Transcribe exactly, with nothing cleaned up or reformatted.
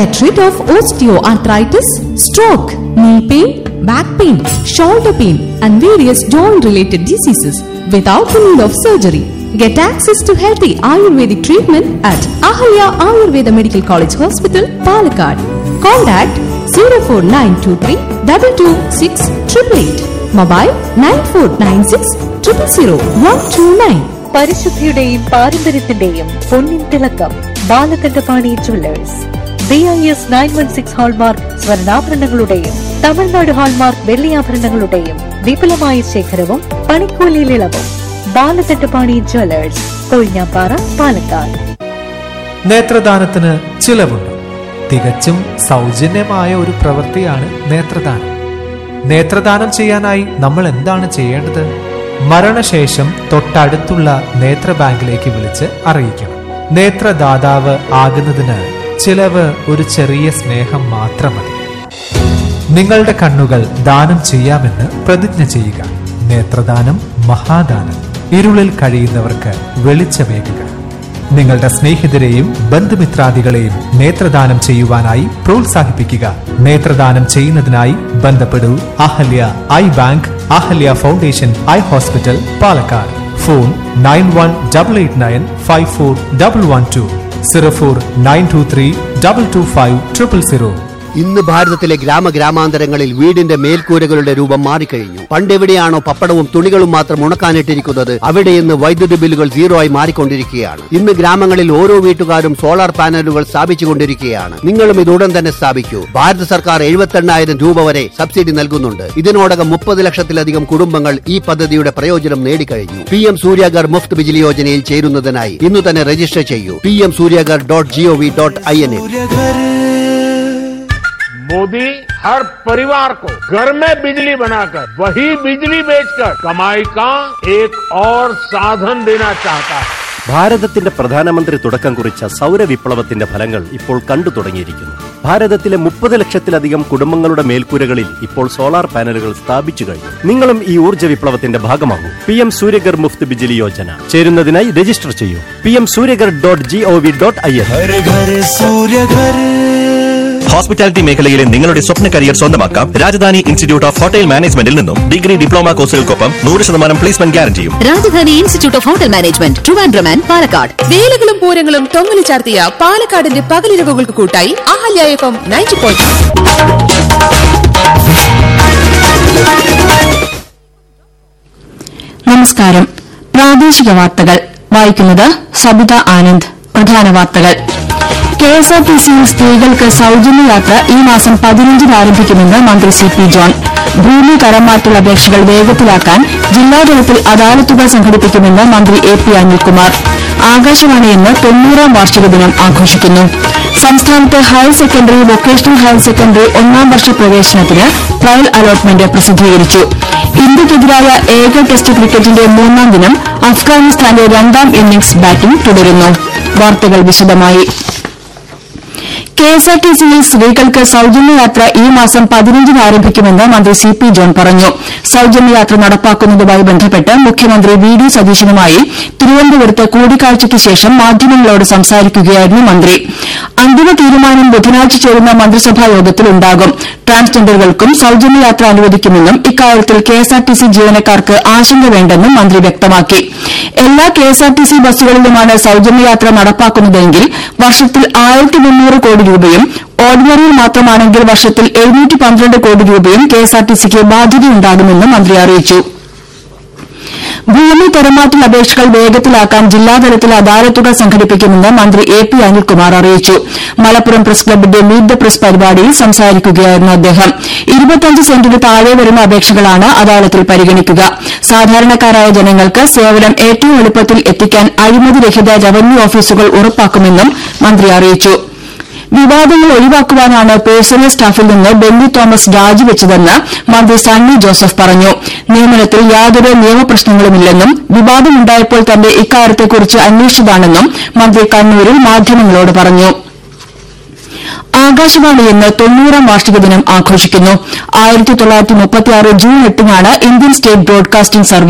Get rid of osteoarthritis, stroke, knee pain, back pain, shoulder pain, and various joint-related diseases without the need of surgery. Get access to healthy Ayurvedic treatment at Ahalya Ayurveda Medical College Hospital, Palakkad. Contact zero four nine two three two two six eight eight eight. Mobile nine four nine six zero zero zero one two nine. പരിശുദ്ധിയുടെയും പാരമ്പര്യത്തിന്റെയും പൊന്നിൻ തിളക്കം Balakandapani Jewellers. B I S nine one six hallmark സ്വർണ്ണാഭരണങ്ങളുടെയും Tamil Nadu hallmark വെള്ളിയാഭരണങ്ങളുടെയും വിപുലമായ ശേഖരവും പണിക്കൂലിയിൽ ഇളവും. Balakandapani Jewellers, Kozhinjampara, Palakkad. നേത്രദാനത്തിന് ചിലവുണ്ട്. തികച്ചും സൗജന്യമായ ഒരു പ്രവൃത്തിയാണ് നേത്രദാനം. നേത്രദാനം ചെയ്യാനായി നമ്മൾ എന്താണ് ചെയ്യേണ്ടത്? മരണശേഷം തൊട്ടടുത്തുള്ള നേത്ര ബാങ്കിലേക്ക് വിളിച്ച് അറിയിക്കണം. നേത്രദാതാവ് ആകുന്നതിന് ചിലവ് ഒരു ചെറിയ സ്നേഹം മാത്രം മതി. നിങ്ങളുടെ കണ്ണുകൾ ദാനം ചെയ്യാമെന്ന് പ്രതിജ്ഞ ചെയ്യുക. നേത്രദാനം മഹാദാനം. ഇരുളിൽ കഴിയുന്നവർക്ക് വെളിച്ചമേകുക. നിങ്ങളുടെ സ്നേഹിതരെയും ബന്ധുമിത്രാദികളെയും നേത്രദാനം ചെയ്യുവാനായി പ്രോത്സാഹിപ്പിക്കുക. നേത്രദാനം ചെയ്യുന്നതിനായി ബന്ധപ്പെടൂ Ahalya I bank, Ahalya foundation eye hospital, Palakkad. Phone nine one double eight nine five four double one two, zero four nine to three double two five triple zero. ഇന്ന് ഭാരതത്തിലെ ഗ്രാമഗ്രാമാന്തരങ്ങളിൽ വീടിന്റെ മേൽക്കൂരകളുടെ രൂപം മാറിക്കഴിഞ്ഞു. പണ്ടെവിടെയാണോ പപ്പടവും തുണികളും മാത്രം ഉണക്കാനിട്ടിരിക്കുന്നത്, അവിടെ ഇന്ന് വൈദ്യുതി ബില്ലുകൾ സീറോ ആയി മാറിക്കൊണ്ടിരിക്കുകയാണ്. ഇന്ന് ഗ്രാമങ്ങളിൽ ഓരോ വീട്ടുകാരും സോളാർ പാനലുകൾ സ്ഥാപിച്ചുകൊണ്ടിരിക്കുകയാണ്. നിങ്ങളും ഇത് ഉടൻ തന്നെ സ്ഥാപിക്കൂ. ഭാരത സർക്കാർ എഴുപത്തി എണ്ണായിരം രൂപ വരെ സബ്സിഡി നൽകുന്നുണ്ട്. ഇതിനോടകം മുപ്പത് ലക്ഷത്തിലധികം കുടുംബങ്ങൾ ഈ പദ്ധതിയുടെ പ്രയോജനം നേടിക്കഴിഞ്ഞു. പി എം സൂര്യഗർ മുഫ്ത് ബിജിലി യോജനയിൽ ചേരുന്നതിനായി ഇന്ന് തന്നെ രജിസ്റ്റർ ചെയ്യൂ. P M Suryaghar dot G O V dot I N A. Modi हर परिवार को घर में बिजली बनाकर वही बिजली बेचकर कमाई का एक और साधन देना चाहता है. ഭാരതത്തിന്റെ പ്രധാനമന്ത്രി തുടക്കം കുറിച്ച സൗരവിപ്ലവത്തിന്റെ ഫലങ്ങൾ ഇപ്പോൾ കണ്ടു തുടങ്ങിയിരിക്കുന്നു. ഭാരതത്തിലെ മുപ്പത് ലക്ഷത്തിലധികം കുടുംബങ്ങളുടെ മേൽക്കൂരകളിൽ ഇപ്പോൾ സോളാർ പാനലുകൾ സ്ഥാപിച്ചു കഴിഞ്ഞു. നിങ്ങളും ഈ ഊർജ്ജ വിപ്ലവത്തിന്റെ ഭാഗമാകൂ. P M Suryaghar Muft Bijli Yojana ചേരുന്നതിനായി register ചെയ്യൂ. P M Suryaghar dot G O V dot I N. Hospitality മേഖലയിലെ നിങ്ങളുടെ സ്വപ്ന കരിയർ സ്വന്തമാക്കാം രാജധാനി ഇൻസ്റ്റിറ്റ്യൂട്ട് ഓഫ് ഹോട്ടൽ മാനേജ്മെന്റിൽ നിന്നും. ഡിഗ്രി ഡിപ്ലോമ കോഴ്സുകൾക്കൊപ്പം നൂറ് ശതമാനം placement ഗ്യാരണ്ടിയും. Rajdhani institute of hotel management, Trivandrum and Palakkad. വേലകളും പൂരങ്ങളും തൊങ്ങലി ചാർത്തിയ പാലക്കാടിന്റെ പകലിരവുകൾക്ക് കൂട്ടായി Ahalya F M ninety point. നമസ്കാരം. പ്രാദേശിക വാർത്തകൾ വായിക്കുന്നത് സബിത ആനന്ദ്. പ്രധാന വാർത്തകൾ. കെ എസ് ആർ ടി സിയിൽ സ്ത്രീകൾക്ക് സൌജന്യ യാത്ര ഈ മാസം പതിനഞ്ചിന് ആരംഭിക്കുമെന്ന് മന്ത്രി സി പി ജോൺ. ഭൂമി കരമാറ്റുള്ള അപേക്ഷകൾ വേഗത്തിലാക്കാൻ ജില്ലാതലത്തിൽ അദാലത്തുകൾ സംഘടിപ്പിക്കുമെന്ന് മന്ത്രി എ പി അനിൽകുമാർ. ആകാശവാണി ഇന്ന് തൊണ്ണൂറാം വാർഷിക ദിനം ആഘോഷിക്കുന്നു. സംസ്ഥാനത്ത് higher secondary, vocational higher secondary ഒന്നാം വർഷ പ്രവേശനത്തിന് ട്രയൽ അലോട്ട്മെന്റ് പ്രസിദ്ധീകരിച്ചു. ഇന്ത്യക്കെതിരായ ഏക ടെസ്റ്റ് ക്രിക്കറ്റിന്റെ മൂന്നാം ദിനം അഫ്ഗാനിസ്ഥാന്റെ രണ്ടാം ഇന്നിംഗ്സ് ബാറ്റിംഗ് തുടരുന്നു. വാർത്തകൾ വിശദമായി. കെ എസ് ആർ ടി സിയിൽ സ്ത്രീകൾക്ക് സൌജന്യയാത്ര ഈ മാസം പതിനഞ്ചിന് ആരംഭിക്കുമെന്ന് മന്ത്രി സി പി ജോൺ പറഞ്ഞു. സൌജന്യയാത്ര നടപ്പാക്കുന്നതുമായി ബന്ധപ്പെട്ട് മുഖ്യമന്ത്രി വി ഡി സതീശനുമായി തിരുവനന്തപുരത്ത് കൂടിക്കാഴ്ചയ്ക്ക് ശേഷം മാധ്യമങ്ങളോട് സംസാരിക്കുകയായിരുന്നു മന്ത്രി. അന്തിമ തീരുമാനം ബുധനാഴ്ച ചേരുന്ന മന്ത്രിസഭാ യോഗത്തിൽ ഉണ്ടാകും. ട്രാൻസ്ജെൻഡറുകൾക്കും സൌജന്യയാത്ര അനുവദിക്കുമെന്നും ഇക്കാര്യത്തിൽ K S R T C ജീവനക്കാർക്ക് ആശങ്ക വേണ്ടെന്നും മന്ത്രി വ്യക്തമാക്കി. എല്ലാ K S R T C ബസ്സുകളിലുമാണ് സൌജന്യയാത്ര നടപ്പാക്കുന്നതെങ്കിൽ വർഷത്തിൽ ആയിരത്തി മുന്നൂറ് കോടി രൂപയും ഓർഡിനറിയിൽ മാത്രമാണെങ്കിൽ വർഷത്തിൽ എഴുന്നൂറ്റി പന്ത്രണ്ട് കോടി രൂപയും കെ എസ് ആർ ടി സിക്ക് ബാധ്യതയുണ്ടാകുമെന്ന് മന്ത്രി അറിയിച്ചു. ഭൂമി കരമാറ്റൽ അപേക്ഷകൾ വേഗത്തിലാക്കാൻ ജില്ലാതലത്തിൽ അദാലത്തുകൾ സംഘടിപ്പിക്കുമെന്ന് മന്ത്രി എ പി അനിൽകുമാർ അറിയിച്ചു. മലപ്പുറം പ്രസ് ക്ലബിന്റെ മീറ്റ് ദ പ്രസ് പരിപാടിയിൽ സംസാരിക്കുകയായിരുന്നു അദ്ദേഹം. ഇരുപത്തിയഞ്ച് സെന്റിന് താഴെ വരുന്ന അപേക്ഷകളാണ് അദാലത്തിൽ പരിഗണിക്കുക. സാധാരണക്കാരായ ജനങ്ങൾക്ക് സേവനം ഏറ്റവും എളുപ്പത്തിൽ എത്തിക്കാൻ അഴിമതിരഹിത റവന്യൂ ഓഫീസുകൾ ഉറപ്പാക്കുമെന്നും മന്ത്രി അറിയിച്ചു. വിവാദങ്ങൾ ഒഴിവാക്കുവാനാണ് പേഴ്സണൽ സ്റ്റാഫിൽ നിന്ന് ബെന്നി തോമസ് രാജിവെച്ചതെന്ന് മന്ത്രി സണ്ണി ജോസഫ് പറഞ്ഞു. നിയമനത്തിൽ യാതൊരു നിയമപ്രശ്നങ്ങളുമില്ലെന്നും വിവാദമുണ്ടായപ്പോൾ തന്നെ ഇക്കാര്യത്തെക്കുറിച്ച് അന്വേഷിച്ചതാണെന്നും മന്ത്രി കണ്ണൂരിൽ മാധ്യമങ്ങളോട് പറഞ്ഞു. ആകാശവാണി ഇന്ന് തൊണ്ണൂറാം വാർഷിക ദിനം ആഘോഷിക്കുന്നു. ആയിരത്തി തൊള്ളായിരത്തി മുപ്പത്തിയാറ് ജൂൺ എട്ടിനാണ് ഇന്ത്യൻ സ്റ്റേറ്റ് ബ്രോഡ്കാസ്റ്റിംഗ് സർവീസ്